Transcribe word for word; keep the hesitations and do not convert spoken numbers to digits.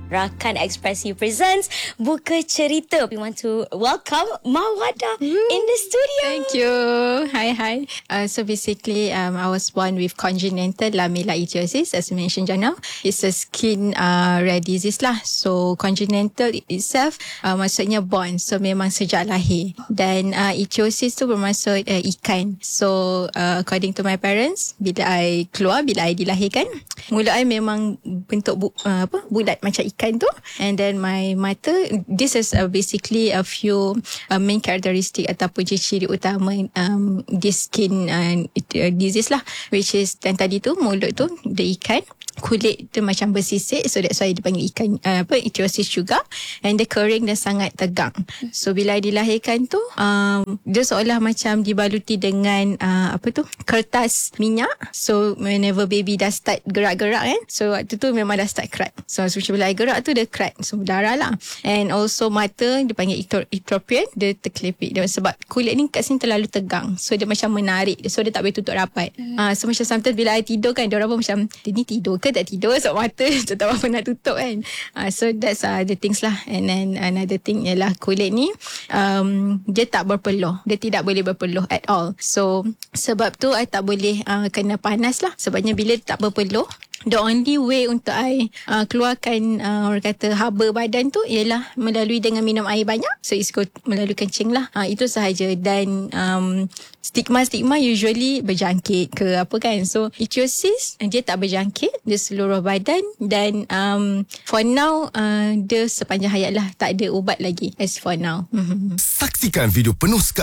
Rakan Ekspresi presents Buka Cerita. We want to welcome Mawada in the studio. Thank you. Hi, hi. Uh, so basically, um, I was born with congenital lamellar-ichthyosis, as mentioned just now. It's a skin uh, rare disease lah. So congenital itself uh, maksudnya born. So memang sejak lahir. Dan uh, ichthyosis tu bermaksud uh, ikan. So uh, according to my parents, bila I keluar, bila I dilahirkan, mulut I memang bentuk bu, uh, apa bulat macam ikan tu. And then my mata, this is uh, basically a few uh, main characteristic ataupun ciri utama um, this skin uh, disease lah, which is dan tadi tu mulut tu dia ikan, kulit tu macam bersisik, so that's why dia panggil ikan uh, apa ichthyosis juga. And dia kering dan sangat tegang. So bila dilahirkan tu um, dia seolah macam dibaluti dengan uh, apa tu kertas minyak. So whenever baby dah start gerak-gerak kan, so waktu tu memang dah start crack. So bila I gerak tu dia crack, so darah lah. And also mata dia panggil ectropion, dia terkelepit dia sebab kulit ni kat sini terlalu tegang, so dia macam menarik, so dia tak boleh tutup rapat. hmm. uh, So macam sometimes bila I tidur kan, diorang pun macam dia ni tidur ke tak tidur, sebab mata so tak apa nak tutup kan. uh, So that's uh, the things lah. And then another thing ialah kulit ni um, dia tak berpeluh, dia tidak boleh berpeluh at all. So sebab tu I tak boleh uh, kena panas lah. Sebabnya bila tak berpeluh, the only way untuk I uh, keluarkan uh, orang kata haba badan tu ialah melalui dengan minum air banyak. So it's go melalui kencing lah. uh, Itu sahaja. Dan um, stigma-stigma usually berjangkit ke apa kan. So ichthyosis dia tak berjangkit, dia seluruh badan. Dan um, for now uh, dia sepanjang hayat lah, tak ada ubat lagi as for now. Saksikan video penuh sekali